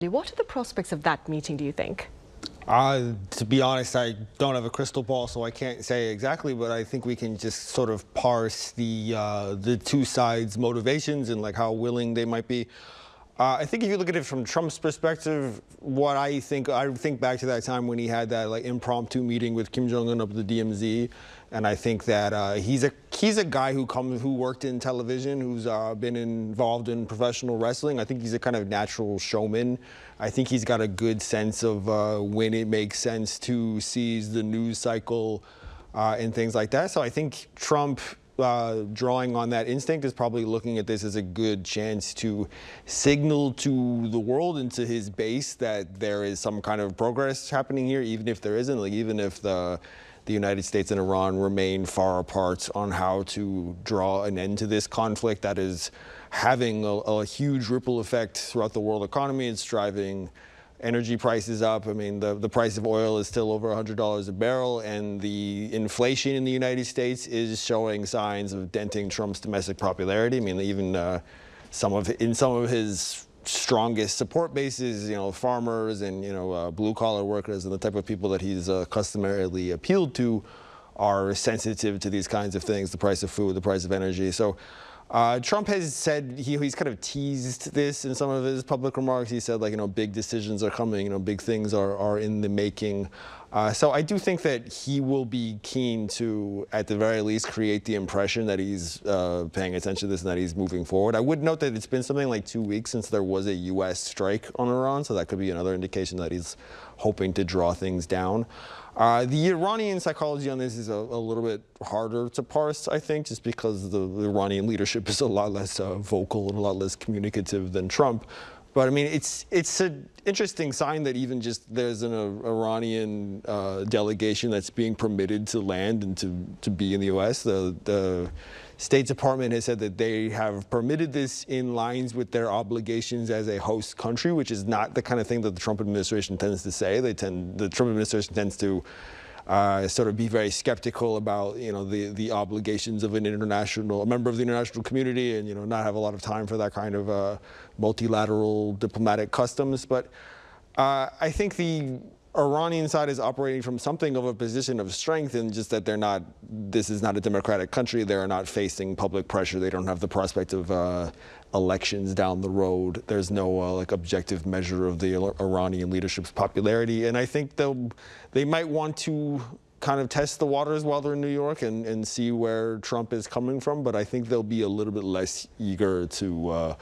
What are the prospects of that meeting, do you think? To be honest, I don't have a crystal ball, so I can't say exactly, but I think we can just sort of parse the two sides' motivations and like how willing they might be. I think if you look at it from Trump's perspective, I think back to that time when he had that like impromptu meeting with Kim Jong-un up at the DMZ, and I think that he's a guy who worked in television, who's been involved in professional wrestling. I think he's a kind of natural showman. I think he's got a good sense of when it makes sense to seize the news cycle and things like that. So I think Trump, drawing on that instinct, is probably looking at this as a good chance to signal to the world and to his base that there is some kind of progress happening here, even if there isn't. Like, even if the United States and Iran remain far apart on how to draw an end to this conflict that is having a huge ripple effect throughout the world economy. It's driving energy prices up. I mean, the price of oil is still over $100 a barrel, and the inflation in the United States is showing signs of denting Trump's domestic popularity. I mean, even in some of his strongest support bases, farmers and blue collar workers and the type of people that he's customarily appealed to are sensitive to these kinds of things: the price of food, the price of energy. So Trump has said he's kind of teased this in some of his public remarks. He said, like, big decisions are coming, big things are in the making. So I do think that he will be keen to, at the very least, create the impression that he's paying attention to this and that he's moving forward. I would note that it's been something like 2 weeks since there was a U.S. strike on Iran, so that could be another indication that he's hoping to draw things down. The Iranian psychology on this is a little bit harder to parse, I think, just because the Iranian leadership is a lot less vocal and a lot less communicative than Trump. But I mean, it's an interesting sign that even just there's an Iranian delegation that's being permitted to land and to be in the U.S. The State Department has said that they have permitted this in lines with their obligations as a host country, which is not the kind of thing that the Trump administration tends to say. The Trump administration tends to sort of be very skeptical about the obligations of a member of the international community, and not have a lot of time for that kind of multilateral diplomatic customs. But I think the Iranian side is operating from something of a position of strength, and just that this is not a democratic country. They're not facing public pressure. They don't have the prospect of elections down the road. There's no objective measure of the Iranian leadership's popularity. And I think they might want to kind of test the waters while they're in New York and see where Trump is coming from. But I think they'll be a little bit less eager to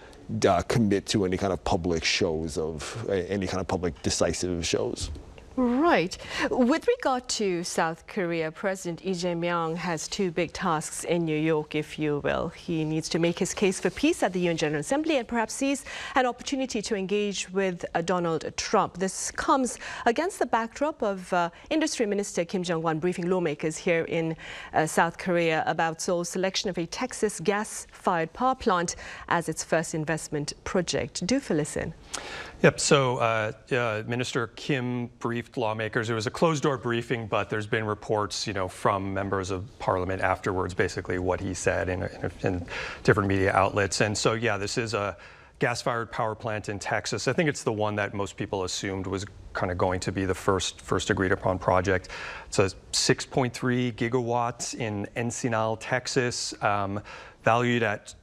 commit to any kind of public shows any kind of public decisive shows. Right. With regard to South Korea, President Lee Jae-myung has two big tasks in New York, if you will. He needs to make his case for peace at the UN General Assembly and perhaps seize an opportunity to engage with Donald Trump. This comes against the backdrop of Industry Minister Kim Jong-un briefing lawmakers here in South Korea about Seoul's selection of a Texas gas-fired power plant as its first investment project. Do fill us in. Yep. So Minister Kim briefed lawmakers. It was a closed-door briefing, but there's been reports, from members of Parliament afterwards, basically what he said in different media outlets. And so, yeah, this is a gas-fired power plant in Texas. I think it's the one that most people assumed was kind of going to be the first agreed-upon project. It's a 6.3 gigawatts in Encinal, Texas, valued at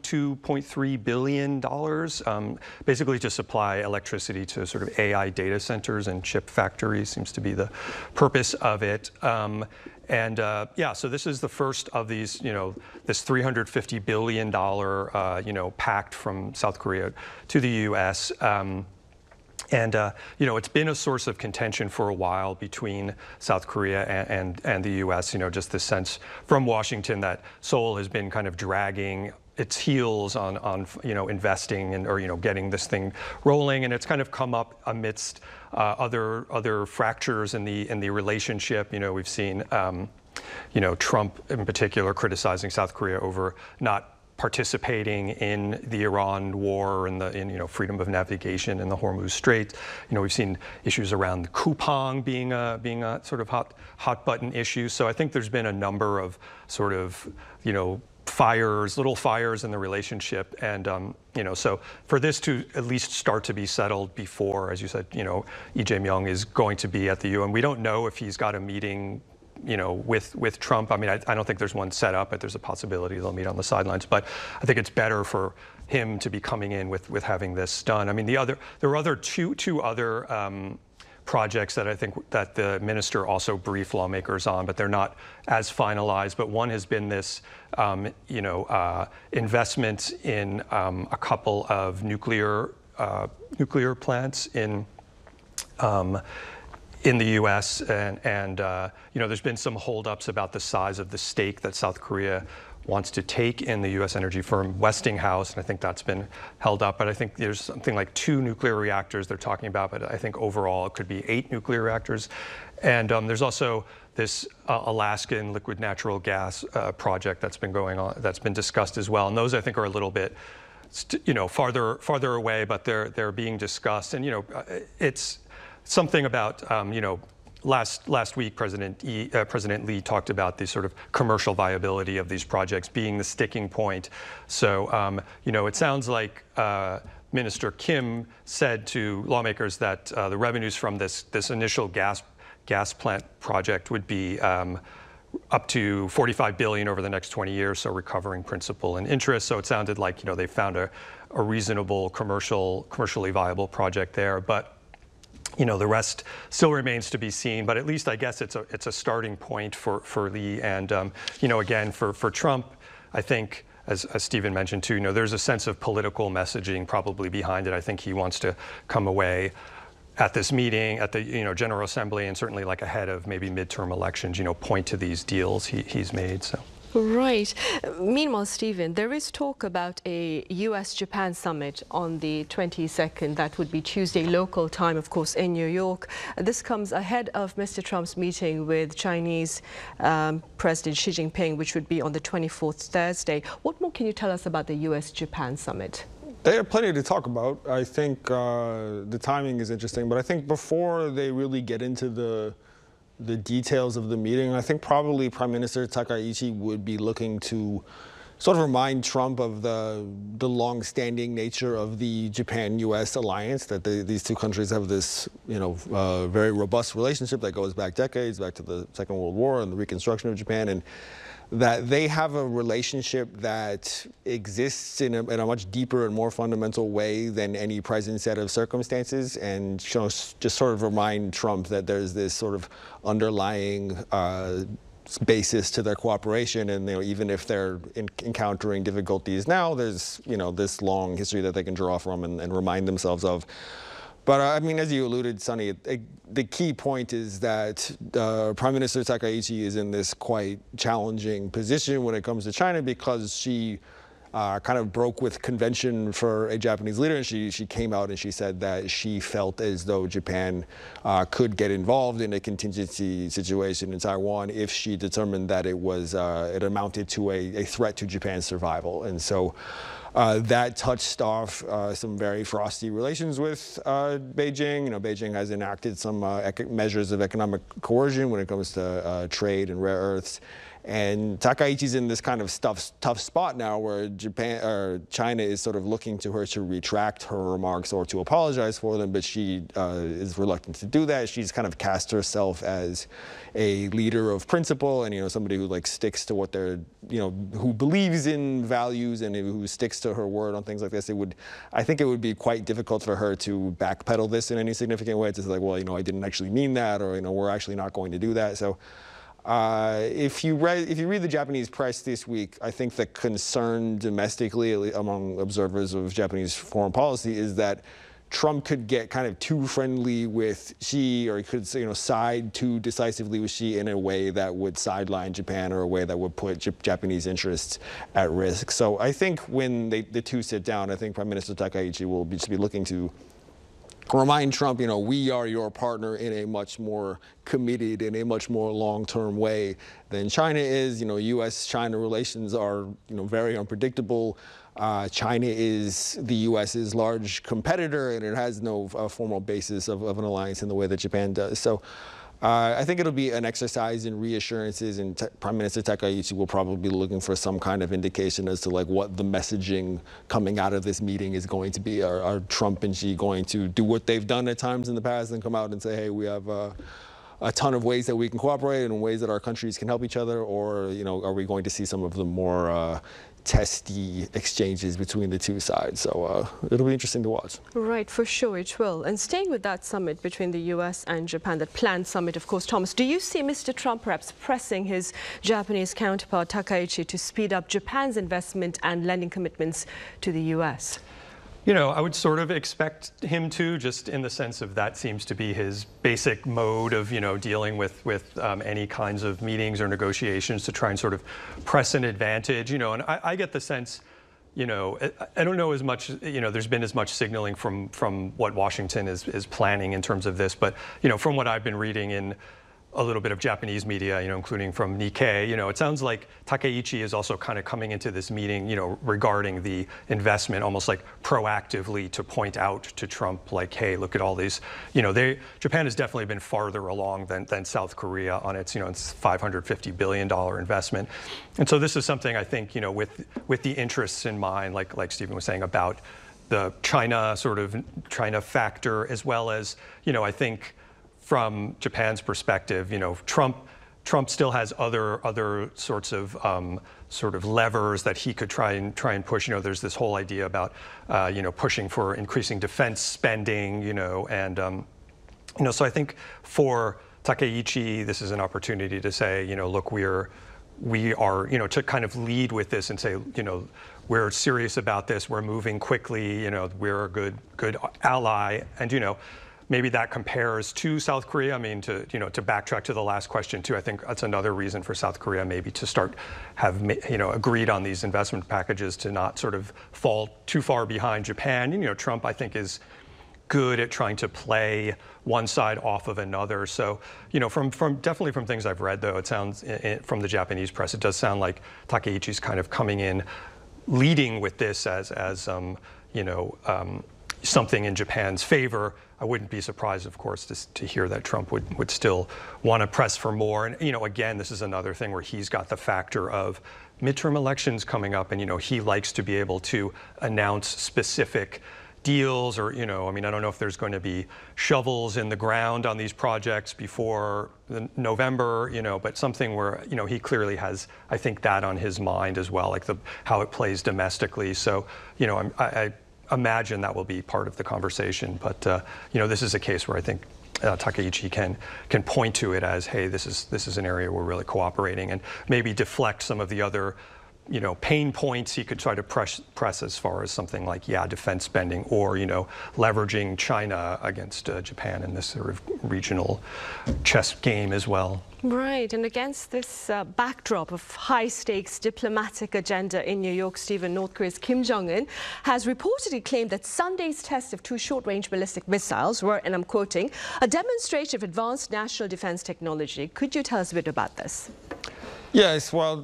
$22.3 billion, basically to supply electricity to sort of AI data centers and chip factories seems to be the purpose of it. Yeah, so this is the first of these, this $350 billion, pact from South Korea to the U.S. It's been a source of contention for a while between South Korea and the U.S., just this sense from Washington that Seoul has been kind of dragging its heels on investing or getting this thing rolling, and it's kind of come up amidst other fractures in the relationship. We've seen Trump in particular criticizing South Korea over not participating in the Iran war and in freedom of navigation in the Hormuz Strait. We've seen issues around the Kupang being a sort of hot button issue. So I think there's been a number of sort of little fires in the relationship, and so for this to at least start to be settled before, as you said, Lee Jae-myung is going to be at the UN. We don't know if he's got a meeting, with Trump. I mean, I don't think there's one set up, but there's a possibility they'll meet on the sidelines. But I think it's better for him to be coming in with having this done. I mean, there were two other projects that I think that the minister also briefed lawmakers on, but they're not as finalized. But one has been this, investment in a couple of nuclear plants in the U.S. and there's been some holdups about the size of the stake that South Korea wants to take in the U.S. energy firm Westinghouse, and I think that's been held up. But I think there's something like 2 nuclear reactors they're talking about, but I think overall it could be 8 nuclear reactors. And there's also this Alaskan liquid natural gas project that's been going on, that's been discussed as well. And those I think are a little bit, farther away, but they're being discussed. And it's something about Last week, President Lee talked about the sort of commercial viability of these projects being the sticking point. So, it sounds like Minister Kim said to lawmakers that the revenues from this initial gas plant project would be up to $45 billion over the next 20 years, so recovering principal and interest. So it sounded like they found a reasonable commercially viable project there, but. The rest still remains to be seen, but at least I guess it's a starting point for Lee. And, again, for Trump, I think, as Stephen mentioned too, there's a sense of political messaging probably behind it. I think he wants to come away at this meeting, at the General Assembly, and certainly like ahead of maybe midterm elections, point to these deals he's made. So. Right. Meanwhile, Stephen, there is talk about a U.S.-Japan summit on the 22nd. That would be Tuesday local time, of course, in New York. This comes ahead of Mr. Trump's meeting with Chinese President Xi Jinping, which would be on the 24th Thursday. What more can you tell us about the U.S.-Japan summit? They have plenty to talk about. I think the timing is interesting, but I think before they really get into the details of the meeting, I think probably Prime Minister Takaichi would be looking to sort of remind Trump of the long-standing nature of the Japan-U.S. alliance, that these two countries have this, very robust relationship that goes back decades, back to the Second World War and the reconstruction of Japan, and that they have a relationship that exists in a much deeper and more fundamental way than any present set of circumstances, and just sort of remind Trump that there's this sort of underlying basis to their cooperation, and even if they're encountering difficulties now, there's this long history that they can draw from and remind themselves of. But I mean, as you alluded, Sonny, the key point is that Prime Minister Takaichi is in this quite challenging position when it comes to China, because she kind of broke with convention for a Japanese leader. And she came out and she said that she felt as though Japan could get involved in a contingency situation in Taiwan if she determined that it amounted to a threat to Japan's survival. And so that touched off some very frosty relations with Beijing. Beijing has enacted some measures of economic coercion when it comes to trade and rare earths. And Takaichi's in this kind of tough spot now, where China is sort of looking to her to retract her remarks or to apologize for them, but she is reluctant to do that. She's kind of cast herself as a leader of principle, and somebody who sticks to what they're who believes in values and who sticks to her word on things like this. I think it would be quite difficult for her to backpedal this in any significant way. It's just like, well, I didn't actually mean that, or we're actually not going to do that. So. If you read the Japanese press this week, I think the concern domestically among observers of Japanese foreign policy is that Trump could get kind of too friendly with Xi, or he could side too decisively with Xi in a way that would sideline Japan, or a way that would put Japanese interests at risk. So I think when the two sit down, I think Prime Minister Takaichi will be looking to remind Trump, we are your partner in a much more committed, in a much more long-term way than China is. U.S.-China relations are, very unpredictable. China is the U.S.'s large competitor, and it has no formal basis of an alliance in the way that Japan does. So I think it'll be an exercise in reassurances, and Prime Minister Takaichi will probably be looking for some kind of indication as to like what the messaging coming out of this meeting is going to be. Are Trump and Xi going to do what they've done at times in the past and come out and say, hey, we have a ton of ways that we can cooperate and ways that our countries can help each other, or are we going to see some of the more testy exchanges between the two sides? So it'll be interesting to watch. Right, for sure it will. And staying with that summit between the US and Japan, that planned summit, of course, Thomas, do you see Mr. Trump perhaps pressing his Japanese counterpart Takaichi to speed up Japan's investment and lending commitments to the US? I would sort of expect him to, just in the sense of that seems to be his basic mode of, dealing with any kinds of meetings or negotiations, to try and sort of press an advantage, and I get the sense, I don't know as much, there's been as much signaling from what Washington is planning in terms of this, but, from what I've been reading in a little bit of Japanese media, including from Nikkei, it sounds like Takaichi is also kind of coming into this meeting, regarding the investment, almost like proactively to point out to Trump, like, hey, look at all these, Japan has definitely been farther along than South Korea on its, its $550 billion investment. And so this is something I think, with the interests in mind, like Stephen was saying about the China factor, as well as, I think, from Japan's perspective, Trump still has other sorts of levers that he could try and push. There's this whole idea about pushing for increasing defense spending, and so I think for Takaichi, this is an opportunity to say, look, we are, to kind of lead with this and say, we're serious about this, we're moving quickly, we're a good ally, and maybe that compares to South Korea. I mean, to backtrack to the last question too, I think that's another reason for South Korea maybe to start agreed on these investment packages, to not sort of fall too far behind Japan. Trump, I think, is good at trying to play one side off of another. So, definitely from things I've read, though, it sounds from the Japanese press, it does sound like Takaichi's kind of coming in, leading with this as something in Japan's favor. I wouldn't be surprised, of course, to hear that Trump would still want to press for more. And, again, this is another thing where he's got the factor of midterm elections coming up, and, he likes to be able to announce specific deals, or, I don't know if there's going to be shovels in the ground on these projects before November, but something where, he clearly has, I think, that on his mind as well, like how it plays domestically. So, I imagine that will be part of the conversation. But this is a case where I think Takaichi can point to it as, hey, this is an area we're really cooperating, and maybe deflect some of the other pain points he could try to press as far as something like, defense spending, or, leveraging China against Japan in this sort of regional chess game as well. Right, and against this backdrop of high-stakes diplomatic agenda in New York, Stephen, North Korea's Kim Jong-un has reportedly claimed that Sunday's test of 2 short-range ballistic missiles were, and I'm quoting, a demonstration of advanced national defense technology. Could you tell us a bit about this? Yes, well,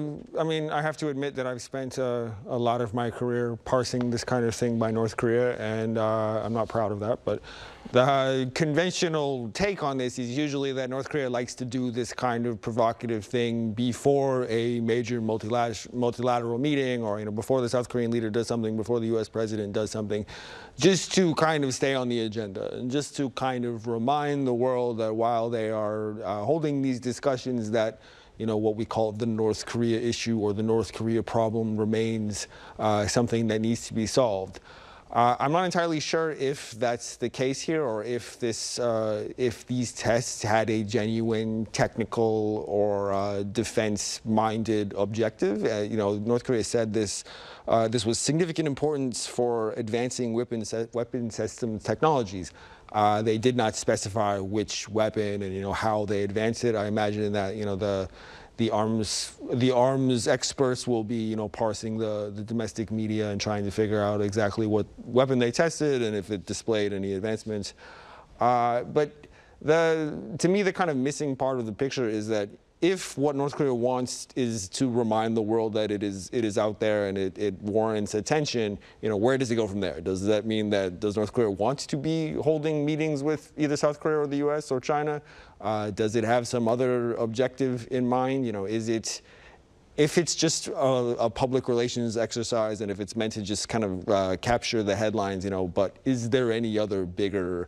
I have to admit that I've spent a lot of my career parsing this kind of thing by North Korea, and I'm not proud of that. But the conventional take on this is usually that North Korea likes to do this kind of provocative thing before a major multilateral meeting, or before the South Korean leader does something, before the U.S. president does something, just to kind of stay on the agenda, and just to kind of remind the world that while they are holding these discussions, that what we call the North Korea issue, or the North Korea problem, remains something that needs to be solved. I'm not entirely sure if that's the case here, or if these tests had a genuine technical or defense-minded objective. North Korea said this was significant importance for advancing weapon system technologies. They did not specify which weapon and how they advanced it. I imagine that the arms experts will be to the domestic media and trying to figure out exactly what weapon they tested and if it displayed any advancements. But to me, the kind of missing part of the picture is that if what North Korea wants is to remind the world that it is out there and it warrants attention, where does it go from there? Does that mean that does North Korea want to be holding meetings with either South Korea or the U.S. or China? Does it have some other objective in mind? If it's just a public relations exercise and if it's meant to just kind of capture the headlines, but is there any other bigger